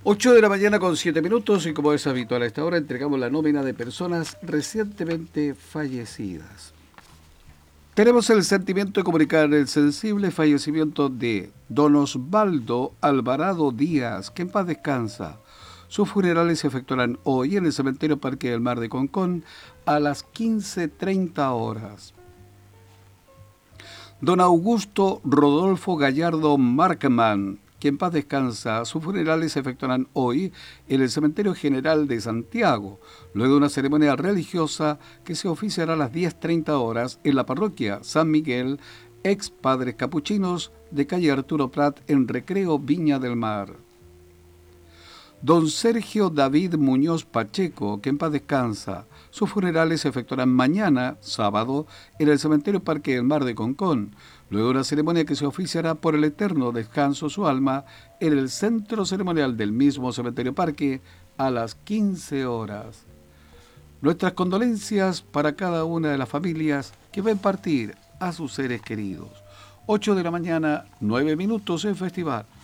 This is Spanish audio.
8 de la mañana con 7 minutos y como es habitual a esta hora entregamos la nómina de personas recientemente fallecidas. Tenemos el sentimiento de comunicar el sensible fallecimiento de don Osvaldo Alvarado Díaz, que en paz descansa. Sus funerales se efectuarán hoy en el cementerio Parque del Mar de Concón a las 15:30 horas. Don Augusto Rodolfo Gallardo Markman, que en paz descansa, sus funerales se efectuarán hoy en el Cementerio General de Santiago, luego de una ceremonia religiosa que se oficiará a las 10:30 horas en la parroquia San Miguel, ex Padres Capuchinos de calle Arturo Prat en Recreo Viña del Mar. Don Sergio David Muñoz Pacheco, que en paz descansa, sus funerales se efectuarán mañana, sábado, en el Cementerio Parque del Mar de Concón, luego de una ceremonia que se oficiará por el eterno descanso su alma en el centro ceremonial del mismo Cementerio Parque a las 15 horas. Nuestras condolencias para cada una de las familias que ven partir a sus seres queridos. 8 de la mañana, 9 minutos en Festival.